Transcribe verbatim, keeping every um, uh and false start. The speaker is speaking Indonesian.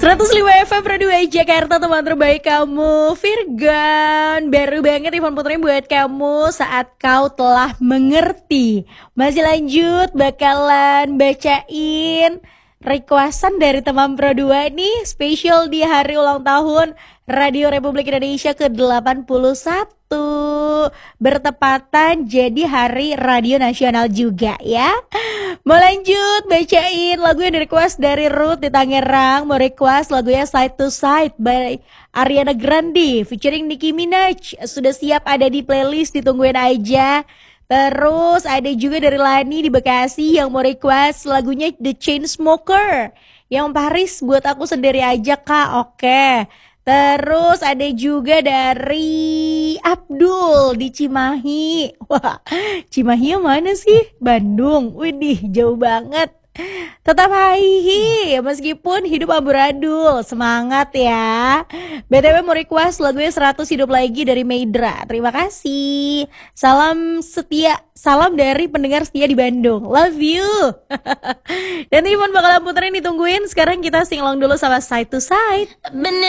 seratus lima F M Radio Jakarta, teman terbaik kamu. Virgon, baru banget Ivan Putra buat kamu saat kau telah mengerti. Masih lanjut bakalan bacain requestan dari teman Pro dua nih, spesial di hari ulang tahun Radio Republik Indonesia ke delapan puluh satu, bertepatan jadi hari radio nasional juga ya. Mau lanjut bacain lagu yang di request dari Ruth di Tangerang. Mau request lagunya Side to Side by Ariana Grande featuring Nicki Minaj. Sudah siap ada di playlist, ditungguin aja. Terus ada juga dari Lani di Bekasi yang mau request lagunya The Chainsmoker. Yang Paris buat aku sendiri aja kak, oke. Terus ada juga dari Abdul di Cimahi. Wah, Cimahi yang mana sih? Bandung. Widih, jauh banget. Tetap hai meskipun hidup amburadul. Semangat ya. B T W mau request lagunya seratus hidup lagi dari Meidra. Terima kasih. Salam setia, salam dari pendengar setia di Bandung. Love you. Dan Ivan bakalan puterin, ditungguin. Sekarang kita sing along dulu sama Side to Side. Bener.